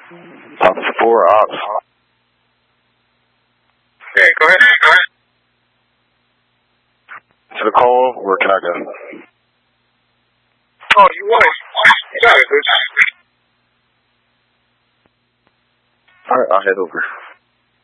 Officer 4, Ops. Okay, go ahead. To the call, where can I go? Oh, you want it? You got it, bitch. Alright, I'll head over.